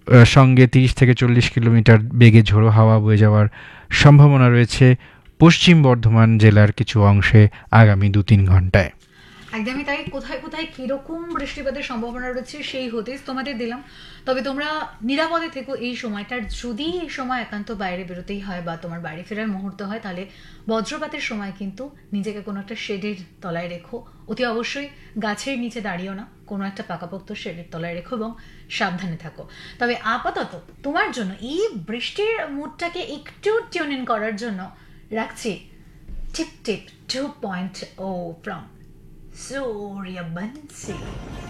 সঙ্গে 30 থেকে 40 কিলোমিটার বেগে ঝোড়ো হাওয়া বয়ে যাওয়ার সম্ভাবনা রয়েছে পশ্চিম বর্ধমান জেলার কিছু অংশে আগামী 2-3 ঘন্টায়। একদমই তাই। কোথায় কোথায় কিরকম বৃষ্টিপাতের সম্ভাবনা রয়েছে সেই হতেই তোমাদের দিলাম। তবে তোমরা নিরাপদে থেকো এই সময়টার। যদি এই সময় একান্ত বাইরে বেরোতেই হয় বা তোমার বাড়ি ফেরার মুহূর্ত হয়, তাহলে বজ্রপাতের সময় কিন্তু নিজেকে কোনো একটা শেডের তলায় রেখো। অতি অবশ্যই গাছের নিচে দাঁড়িও না, কোনো একটা পাকাপোক্ত শেডের তলায় রেখো এবং সাবধানে থাকো। তবে আপাতত তোমার জন্য এই বৃষ্টির মুডটাকে একটু টিউন ইন করার জন্য রাখছি টিপ টিপ 2.0 ফ্রম Suryabansi.